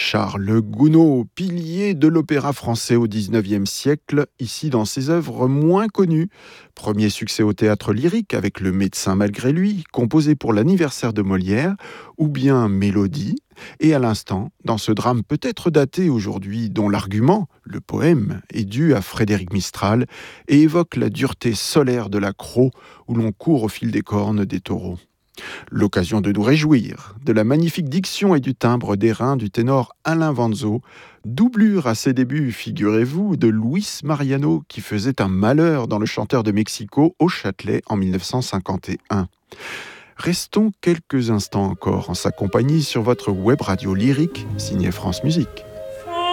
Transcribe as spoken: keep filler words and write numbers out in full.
Charles Gounod, pilier de l'opéra français au dix-neuvième siècle, ici dans ses œuvres moins connues. Premier succès au théâtre lyrique avec Le Médecin malgré lui, composé pour l'anniversaire de Molière, ou bien Mélodie, et à l'instant, dans ce drame peut-être daté aujourd'hui, dont l'argument, le poème, est dû à Frédéric Mistral et évoque la dureté solaire de la Crau où l'on court au fil des cornes des taureaux. L'occasion de nous réjouir de la magnifique diction et du timbre d'airain du ténor Alain Vanzo, doublure à ses débuts, figurez-vous, de Luis Mariano qui faisait un malheur dans Le Chanteur de Mexico au Châtelet en mille neuf cent cinquante et un. Restons quelques instants encore en sa compagnie sur votre web radio lyrique signée France Musique.